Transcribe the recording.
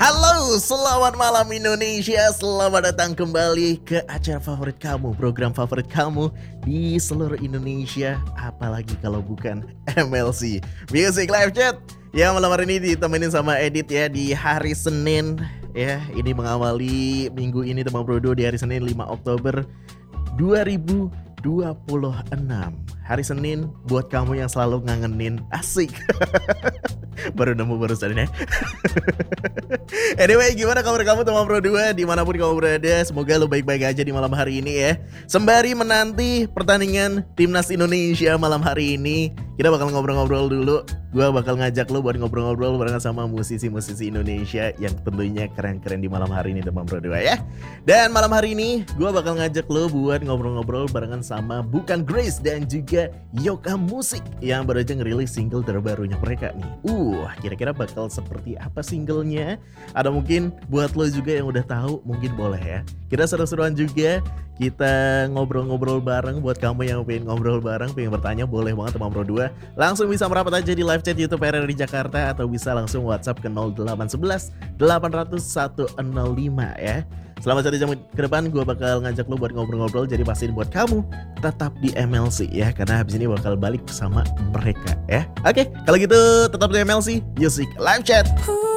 Halo, selamat malam Indonesia. Selamat datang kembali ke acara favorit kamu, program favorit kamu di seluruh Indonesia. Apalagi kalau bukan MLC Music Live Chat. Ya, malam hari ini ditemenin sama Edit ya di hari Senin. Ya, ini mengawali minggu ini teman Brodo di hari Senin 5 Oktober 2026. Hari Senin buat kamu yang selalu ngangenin. Asik. Baru nemu barusan ya. Anyway, gimana kabar kamu teman Pro 2 dimanapun kamu berada? Semoga lo baik-baik aja di malam hari ini ya. Sembari menanti pertandingan Timnas Indonesia malam hari ini, kita bakal ngobrol-ngobrol dulu. Gua bakal ngajak lo buat ngobrol-ngobrol barengan sama musisi-musisi Indonesia yang tentunya keren-keren di malam hari ini teman Pro 2 ya. Dan malam hari ini gua bakal ngajak lo buat ngobrol-ngobrol barengan sama Bukan Grace dan juga Yoka Musik yang baru aja ngerilis single terbarunya mereka nih. Kira-kira bakal seperti apa singlenya? Ada mungkin buat lo juga yang udah tahu, mungkin boleh ya. Kita seru-seruan juga, kita ngobrol-ngobrol bareng. Buat kamu yang pengen ngobrol bareng, pengen bertanya, boleh banget teman Pro 2. Langsung bisa merapat aja di live chat YouTube RRI Jakarta atau bisa langsung WhatsApp ke 0811 800 105 ya. Selama 1 jam ke depan gue bakal ngajak lo buat ngobrol-ngobrol. Jadi pastiin buat kamu tetap di MLC ya, karena habis ini bakal balik sama mereka ya. Oke, kalau gitu tetap di MLC Music Live Chat.